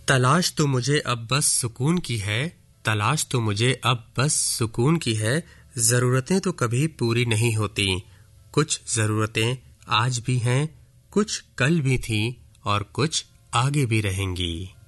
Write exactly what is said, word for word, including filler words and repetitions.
तलाश तो मुझे अब बस सुकून की है, तलाश तो मुझे अब बस सुकून की है। ज़रूरतें तो कभी पूरी नहीं होती, कुछ ज़रूरतें आज भी हैं, कुछ कल भी थीं और कुछ आगे भी रहेंगी।